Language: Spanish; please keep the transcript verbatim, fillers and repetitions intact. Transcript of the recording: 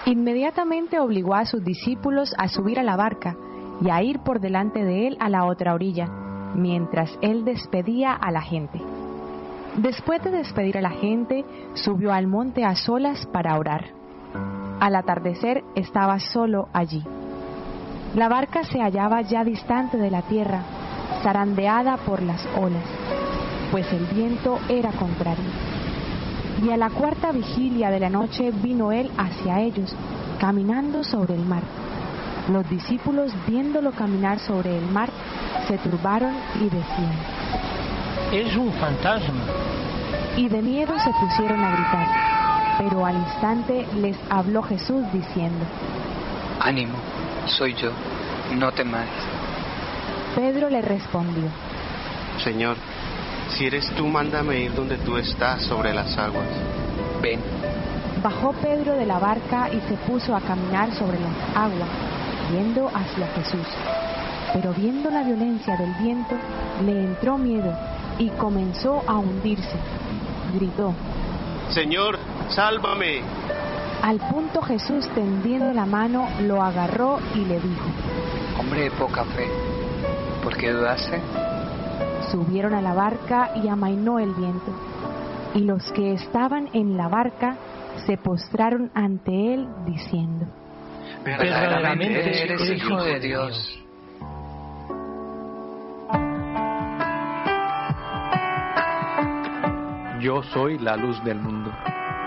Inmediatamente obligó a sus discípulos a subir a la barca y a ir por delante de él a la otra orilla, mientras él despedía a la gente. Después de despedir a la gente, subió al monte a solas para orar. Al atardecer estaba solo allí. La barca se hallaba ya distante de la tierra, zarandeada por las olas, pues el viento era contrario. Y a la cuarta vigilia de la noche vino él hacia ellos, caminando sobre el mar. Los discípulos, viéndolo caminar sobre el mar, se turbaron y decían: es un fantasma. Y de miedo se pusieron a gritar. Pero al instante les habló Jesús diciendo: ánimo, soy yo, no temáis. Pedro le respondió: Señor, si eres tú, mándame ir donde tú estás sobre las aguas. Ven. Bajó Pedro de la barca y se puso a caminar sobre las aguas, yendo hacia Jesús. Pero viendo la violencia del viento, le entró miedo y comenzó a hundirse. Gritó: Señor, sálvame. Al punto Jesús, tendiendo la mano, lo agarró y le dijo: hombre de poca fe, ¿por qué dudaste? Subieron a la barca y amainó el viento, y los que estaban en la barca se postraron ante él diciendo: verdaderamente eres Hijo de Dios. Yo soy la luz del mundo.